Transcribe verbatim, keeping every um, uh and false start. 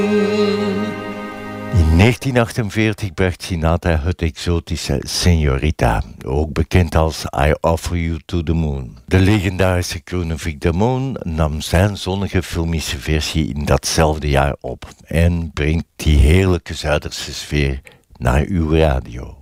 In negentien achtenveertig bracht Sinatra het exotische Señorita, ook bekend als I Offer You to the Moon. De legendarische crooner Vic Damone nam zijn zonnige filmische versie in datzelfde jaar op en brengt die heerlijke Zuiderse sfeer naar uw radio.